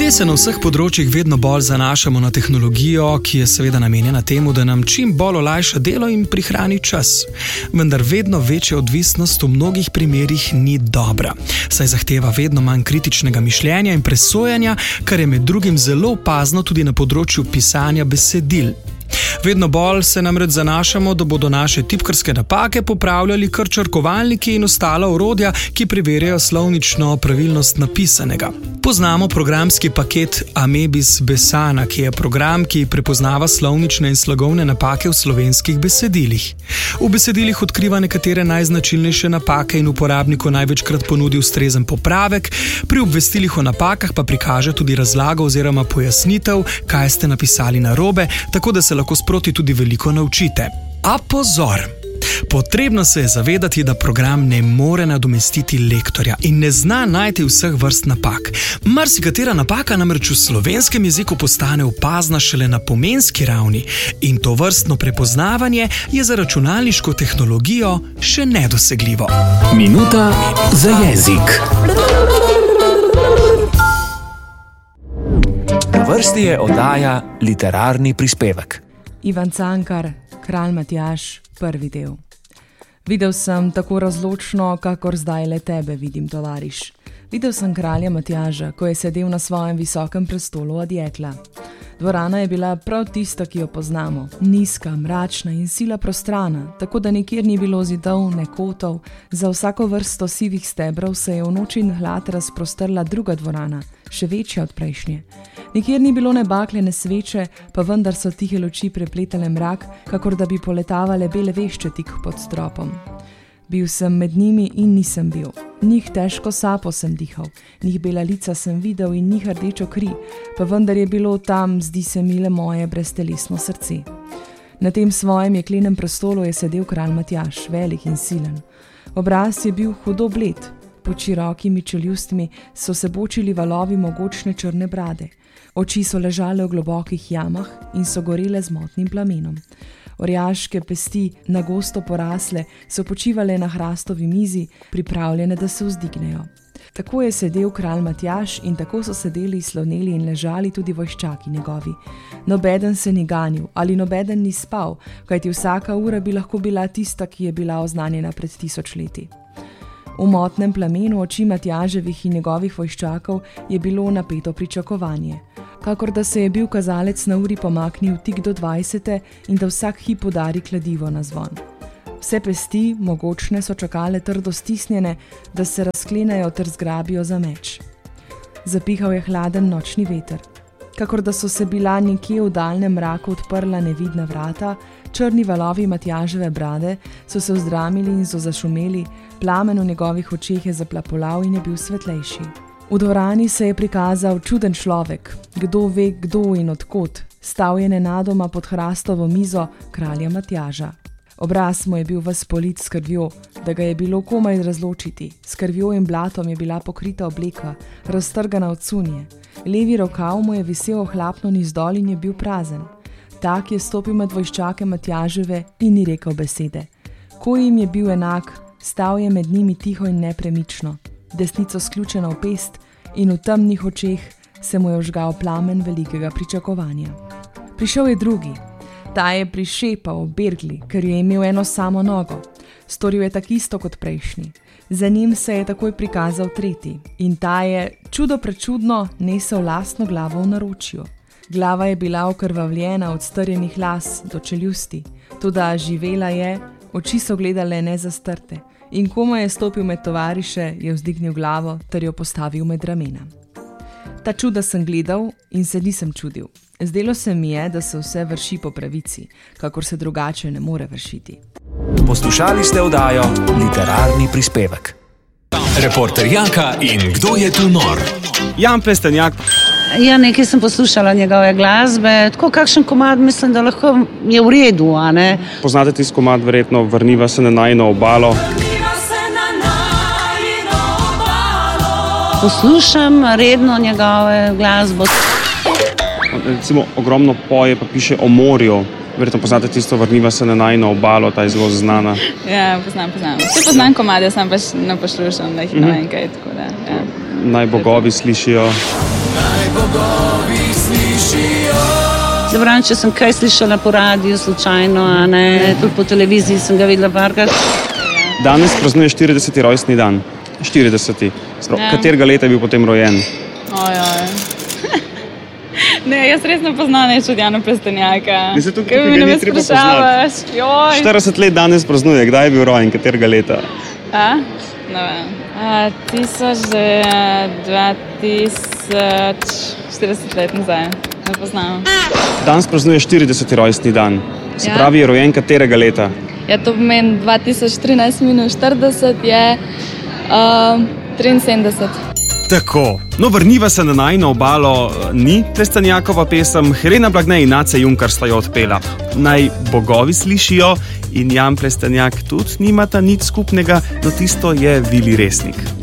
Ljudje se na vseh področjih vedno bolj zanašamo na tehnologijo, ki je seveda namenjena temu, da nam čim bolj olajša delo in prihrani čas. Vendar vedno večja odvisnost v mnogih primerih ni dobra, saj zahteva vedno manj kritičnega mišljenja in presojanja, kar je med drugim zelo opazno tudi na področju pisanja besedil. Vedno bolj se namreč zanašamo, da bodo naše tipkarske napake popravljali kar črkovalniki in ostala orodja, ki preverjajo slovnično pravilnost napisanega. Poznamo programski paket Amebis Besana, ki je program, ki prepoznava slovnične in slogovne napake v slovenskih besedilih. V besedilih odkriva nekatere najznačilnejše napake in uporabniku največkrat ponudi ustrezen popravek, pri obvestilih o napakah pa prikaže tudi razlago oziroma pojasnitev, kaj ste napisali narobe, tako da se lahko sproti tudi veliko naučite. A pozor! Potrebno se je zavedati, da program ne more nadomestiti lektorja in ne zna najti vseh vrst napak. Marsikatera napaka namreč v slovenskem jeziku postane opazna šele na pomenski ravni in to vrstno prepoznavanje je za računalniško tehnologijo še nedosegljivo. Minuta za jezik. Na vrsti je oddaja Literarni prispevek. Ivan Cankar, Kralj Matjaž, prvi del. Videl sem tako razločno, kakor zdaj le tebe vidim, tovariš. Videl sem kralja Matjaža, ko je sedel na svojem visokem prestolu od jekla. Dvorana je bila prav tista, ki jo poznamo. Nizka, mračna in sila prostrana, tako da nikjer ni bilo zidov, ne kotov. Za vsako vrsto sivih stebrov se je v noči in hlad razprostrla druga dvorana, še večja od prejšnje. Nikjer ni bilo ne bakle, ne sveče, pa vendar so tihe luči prepletale mrak, kakor da bi poletavale bele vešče tik pod stropom. Bil sem med njimi in nisem bil. Njih težko sapo sem dihal, njih bela lica sem videl in njih rdečo kri, pa vendar je bilo tam, zdi se mi, le moje breztelesno srce. Na tem svojem jeklenem prestolu je sedel kralj Matjaž, velik in silen. Obraz je bil hudo bled, pod širokimi čeljustmi so se bočili valovi mogočne črne brade. Oči so ležale v globokih jamah in so gorele z motnim plamenom. Orjaške pesti, na gosto porasle, so počivale na hrastovi mizi, pripravljene, da se vzdignejo. Tako je sedel kralj Matjaž in tako so sedeli, sloneli in ležali tudi vojščaki njegovi. Nobeden se ni ganil ali nobeden ni spal, kajti vsaka ura bi lahko bila tista, ki je bila oznanjena pred 1000 leti. V motnem plamenu oči Matjaževih in njegovih vojščakov je bilo napeto pričakovanje. Kakor da se je bil kazalec na uri pomaknil tik do 20. in da vsak hip udari kladivo na zvon. Vse pesti, mogočne, so čakale trdo stisnjene, da se razklenejo ter zgrabijo za meč. Zapihal je hladen nočni veter. Kakor da so se bila nekje v daljnem mraku odprla nevidna vrata, črni valovi Matjaževe brade so se vzdramili in so zašumeli, plamen v njegovih očeh je zaplapolal in je bil svetlejši. V dvorani se je prikazal čuden človek, kdo ve kdo in odkot, stal je nenadoma pod hrastovo mizo kralja Matjaža. Obraz mu je bil ves polit s krvjo, da ga je bilo komaj razločiti. S krvjo in blatom je bila pokrita obleka, raztrgana od cunje. Levi rokav mu je visel ohlapno navzdol in je bil prazen. Tak je stopil med vojščake Matjaževe in ni rekel besede. Ko jim je bil enak, stal je med njimi tiho in nepremično, desnico sključena v pest in v temnih očeh se mu je vžgal plamen velikega pričakovanja. Prišel je drugi. Ta je prišepal v bergli, ker je imel eno samo nogo. Storil je tak isto kot prejšnji. Za njim se je takoj prikazal tretji in ta je, čudo prečudno, nesel lastno glavo v naročju. Glava je bila okrvavljena od strjenih las do čeljusti, toda živela je, oči so gledale nezastrte in ko mu je stopil med tovariše, je vzdignil glavo ter jo postavil med ramena. Ta čuda sem gledal in se nisem čudil. Zdelo se mi je, da se vse vrši po pravici, kakor se drugače ne more vršiti. Poslušali ste oddajo Literarni prispevek. Reporter Janka in Kdo je tu nor? Jan Plestenjak. Ja, nekaj sem poslušala njegove glasbe, tako kakšen komad mislim, da lahko je v redu, a ne? Poznate tisti komad verjetno Vrniva se na najino obalo? Poslušam redno njegove glasbo. Recimo ogromno poje pa piše o morju. Verjetno poznate tisto Vrniva se na najino obalo, ta je zelo znana. Ja, poznam. Vse poznam komade, sam pač ne poslušam, da jih ne vem kaj, tako da, ja. Naj bogovi slišijo. Zabran, če sem kaj slišala po radiju slučajno, a ne, tudi po televiziji sem ga videla parkrat. Danes praznuje 40. rojstni dan. 40. Katerega leta je bil potem rojen? Ne, jaz res ne poznam Čudjana Plestenjaka. Kaj mi ne sprašavaš? 40 let danes praznuje. Kdaj je bil rojen? Katerega leta? Ne vem. 2040 let nazaj. Ne poznam. Danes praznuje 40. rojstni dan. Se pravi, je rojen katerega leta? Ja, to pomeni 2013 minus 40 je 73. Tako, no vrniva se na najino obalo ni Plestenjakova pesem, Helena Blagne in Ace Junkar sta jo odpela. Naj bogovi slišijo in Jan Plestenjak tudi nimata nič skupnega, no tisto je Vili Resnik.